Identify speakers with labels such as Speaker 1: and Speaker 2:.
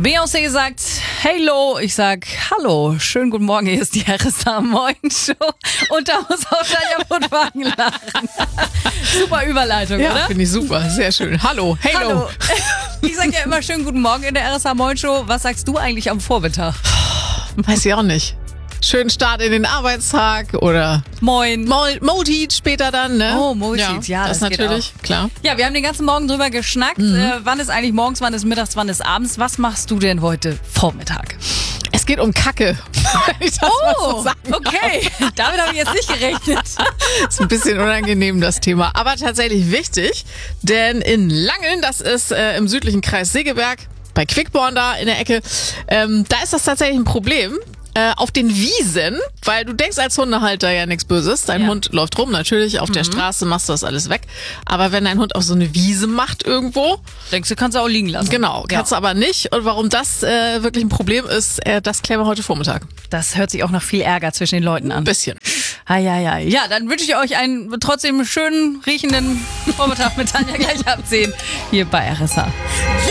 Speaker 1: Beyoncé sagt Hello, ich sag Hallo, schönen guten Morgen, hier ist die RSA Morgen Show und da muss auch Tanja Budwagen lachen. Super Überleitung,
Speaker 2: Ja,
Speaker 1: oder?
Speaker 2: finde ich super, sehr schön. Hallo, hello.
Speaker 1: Hallo. Ich sag ja immer schönen guten Morgen in der RSA Morgen Show. Was sagst du eigentlich am Vormittag?
Speaker 2: Weiß ich auch nicht. Schönen Start in den Arbeitstag oder
Speaker 1: Moin.
Speaker 2: Motit später dann, ne?
Speaker 1: Oh, Motit, ja,
Speaker 2: das
Speaker 1: das geht
Speaker 2: natürlich, klar.
Speaker 1: Ja, wir haben den ganzen Morgen drüber geschnackt. Wann ist eigentlich morgens, wann ist mittags, wann ist abends? Was machst du denn heute Vormittag?
Speaker 2: Es geht um Kacke. Wenn ich das mal so sagen darf.
Speaker 1: Okay. Damit habe ich jetzt nicht gerechnet.
Speaker 2: Ist ein bisschen unangenehm, das Thema. Aber tatsächlich wichtig, denn in Langeln, das ist im südlichen Kreis Segeberg, bei Quickborn da in der Ecke, da ist das tatsächlich ein Problem. Auf den Wiesen, weil du denkst als Hundehalter ja nichts Böses. Dein Hund läuft rum, natürlich, auf der Straße machst du das alles weg. Aber wenn dein Hund auf so eine Wiese macht irgendwo...
Speaker 1: Denkst du, kannst du auch liegen lassen.
Speaker 2: Genau, kannst du aber nicht. Und warum das wirklich ein Problem ist, das klären wir heute Vormittag.
Speaker 1: Das hört sich auch nach viel Ärger zwischen den Leuten an.
Speaker 2: Ein bisschen.
Speaker 1: Ja, dann wünsche ich euch einen trotzdem schönen, riechenden Vormittag mit Tanja gleich ab 10 hier bei RSA.